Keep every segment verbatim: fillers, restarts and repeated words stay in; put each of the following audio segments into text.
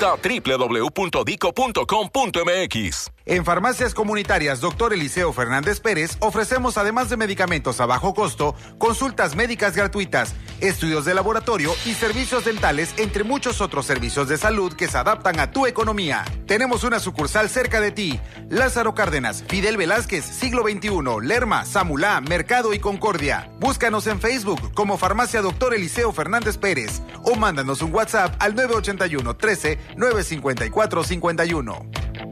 Visita doble u doble u doble u punto dico punto com punto m x. En Farmacias Comunitarias Doctor Eliseo Fernández Pérez ofrecemos, además de medicamentos a bajo costo, consultas médicas gratuitas, estudios de laboratorio y servicios dentales, entre muchos otros servicios de salud que se adaptan a tu economía. Tenemos una sucursal cerca de ti. Lázaro Cárdenas, Fidel Velázquez, Siglo veintiuno, Lerma, Samulá, Mercado y Concordia. Búscanos en Facebook como Farmacia Doctor Eliseo Fernández Pérez o mándanos un WhatsApp al nueve ochenta y uno, trece, nueve cincuenta y cuatro, cincuenta y uno.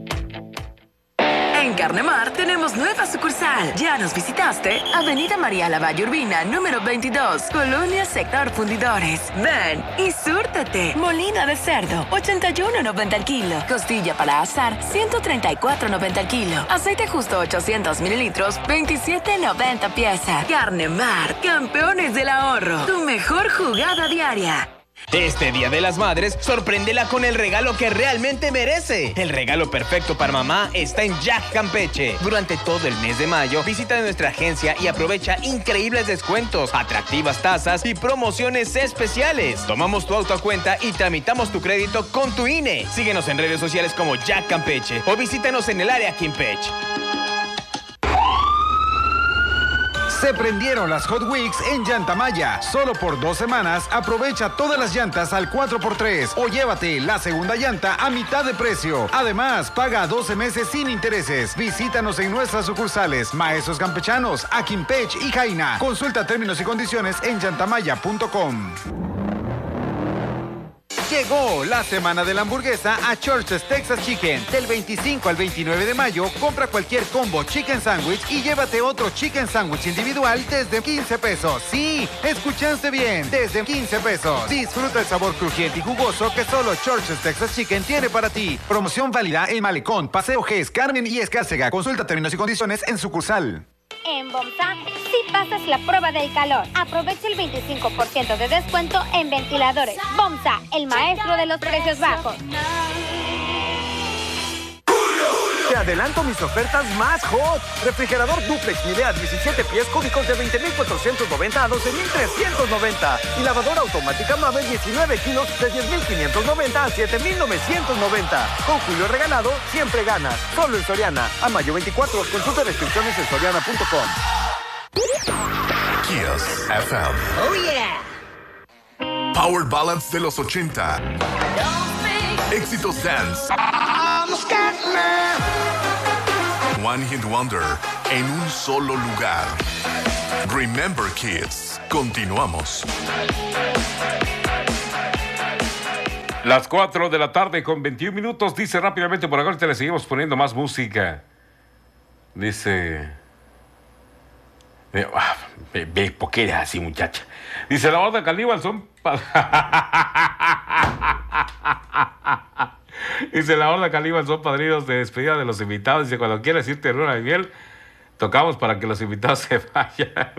En Carnemar tenemos nueva sucursal. ¿Ya nos visitaste? Avenida María Lavalle Urbina, número veintidós, Colonia Sector Fundidores. Ven y súrtate. Molina de cerdo, ochenta y uno noventa el kilo. Costilla para asar, ciento treinta y cuatro noventa el kilo. Aceite justo ochocientos mililitros, veintisiete noventa pieza. Carnemar, campeones del ahorro. Tu mejor jugada diaria. Este Día de las Madres, sorpréndela con el regalo que realmente merece. El regalo perfecto para mamá está en Jack Campeche. Durante todo el mes de mayo, visita nuestra agencia y aprovecha increíbles descuentos, atractivas tasas y promociones especiales. Tomamos tu auto a cuenta y tramitamos tu crédito con tu I N E. Síguenos en redes sociales como Jack Campeche o visítanos en el área Campeche. Se prendieron las Hot Weeks en Llantamaya. Solo por dos semanas aprovecha todas las llantas al cuatro por tres o llévate la segunda llanta a mitad de precio. Además, paga doce meses sin intereses. Visítanos en nuestras sucursales Maestros Campechanos, Aquimpech y Jaina. Consulta términos y condiciones en llantamaya punto com. Llegó la semana de la hamburguesa a Church's Texas Chicken. Del veinticinco al veintinueve de mayo, compra cualquier combo chicken sandwich y llévate otro chicken sandwich individual desde quince pesos. Sí, escuchaste bien, desde quince pesos. Disfruta el sabor crujiente y jugoso que solo Church's Texas Chicken tiene para ti. Promoción válida en Malecón, Paseo Gés, Carmen y Escárcega. Consulta términos y condiciones en sucursal. En Bomsa, si pasas la prueba del calor, aprovecha el veinticinco por ciento de descuento en ventiladores. Bomsa, el maestro de los precios bajos. Te adelanto mis ofertas más hot. Refrigerador duplex Midea diecisiete pies cúbicos de veinte mil cuatrocientos noventa a doce mil trescientos noventa. Y lavadora automática Mave diecinueve kilos de diez mil quinientos noventa a siete mil novecientos noventa. Con Julio regalado, siempre ganas. Solo en Soriana. A mayo veinticuatro. Consulta restricciones en soriana punto com. Kiss F M. Oh yeah. Power Ballads de los ochenta. Éxitos dance. One Hit Wonder en un solo lugar. Remember Kids. Continuamos. Las cuatro de la tarde con veintiún minutos. Dice rápidamente por acá, te le seguimos poniendo más música. Dice... Eh, ah, ve, ve, ¿por qué eres así, muchacha? Dice la banda Caníbal son... Dice la Horda Caníbal son padrinos de despedida de los invitados. Dice, cuando quieras irte en luna de miel, tocamos para que los invitados se vayan.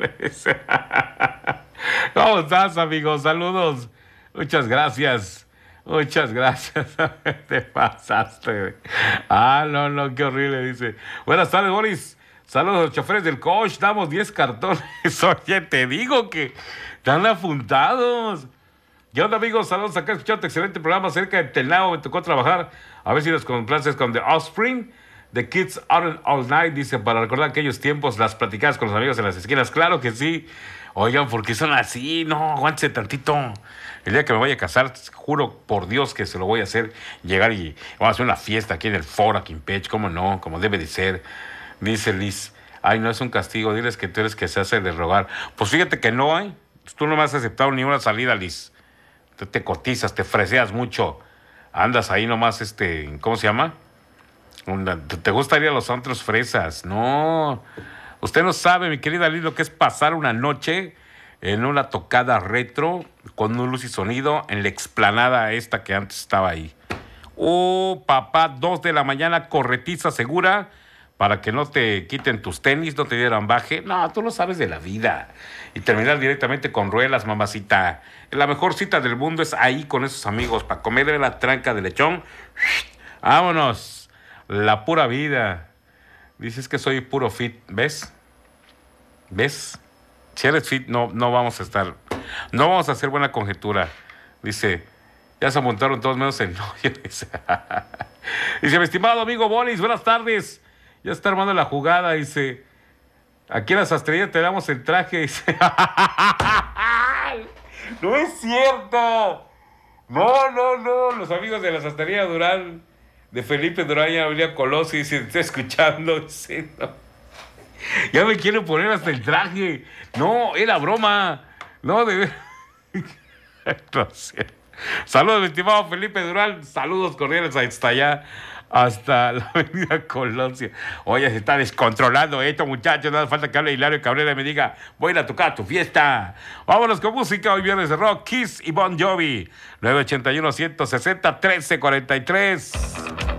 ¿Cómo estás, amigos? Saludos. Muchas gracias. Muchas gracias. Te pasaste. Ah, no, no, qué horrible. Dice, buenas tardes, Boris. Saludos a los choferes del coach. Damos diez cartones. Oye, te digo que están apuntados. ¿Qué onda, amigos? Saludos acá, escuchando excelente programa cerca de Tenao. Me tocó trabajar. A ver si los complaces con The Offspring. The Kids Aren't All Night. Dice, para recordar aquellos tiempos, las platicadas con los amigos en las esquinas. Claro que sí. Oigan, ¿por qué son así? No, aguántese tantito. El día que me vaya a casar, juro por Dios que se lo voy a hacer. Llegar y vamos a hacer una fiesta aquí en el foro, aquí en Pech. ¿Cómo no? Como debe de ser. Dice Liz, ay, no es un castigo. Diles que tú eres que se hace de rogar. Pues fíjate que no hay. Tú no me has aceptado ni una salida, Liz. Tú te cotizas, te freseas mucho. Andas ahí nomás, este, ¿cómo se llama? Una, ¿te gusta ir a los antros fresas? No. Usted no sabe, mi querida Liz, lo que es pasar una noche en una tocada retro con un luz y sonido en la explanada esta que antes estaba ahí. Oh, papá, dos de la mañana, corretiza segura para que no te quiten tus tenis, no te dieran baje. No, tú lo sabes de la vida. Y terminar directamente con ruelas, mamacita. La mejor cita del mundo es ahí con esos amigos para comerle la tranca de lechón. Vámonos. La pura vida. Dices que soy puro fit. ¿Ves? ¿Ves? Si eres fit, no, no vamos a estar... No vamos a hacer buena conjetura. Dice, Ya se montaron todos menos el novio. Dice, dice mi estimado amigo Bolis, buenas tardes. Ya está armando la jugada, dice. Aquí en la sastrería te damos el traje, dice. No es cierto. No, no, no. Los amigos de la sastrería Durán, de Felipe Durán y Amelia Colossi, dice, te estoy escuchando, dice, no. Ya me quieren poner hasta el traje. No, era broma. No, de ver. No sé. Saludos, mi estimado Felipe Durán. Saludos cordiales hasta allá, hasta la avenida Colosio. Oye, se está descontrolando esto, muchachos. No hace falta que hable Hilario Cabrera y me diga, voy a ir a tocar a tu fiesta. Vámonos con música. Hoy viernes de rock, Kiss y Bon Jovi. nueve ochenta y uno, ciento sesenta, trece cuarenta y tres.